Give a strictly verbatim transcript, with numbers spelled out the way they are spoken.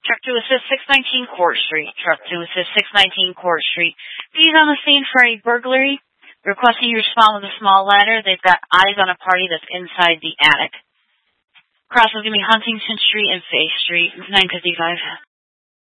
Truck to assist six nineteen Court Street. Truck to assist six nineteen Court Street. Please on the scene for a burglary. Requesting you respond with a small ladder. They've got eyes on a party that's inside the attic. Cross is going to be Huntington Street and Faith Street, nine fifty-five.